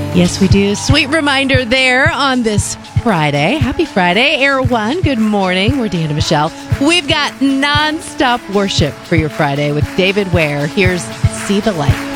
Yes, we do. Sweet reminder there on this Friday. Happy Friday, Air One. Good morning. We're Dan and Michelle. We've got nonstop worship for your Friday with David Ware. Here's See the Light.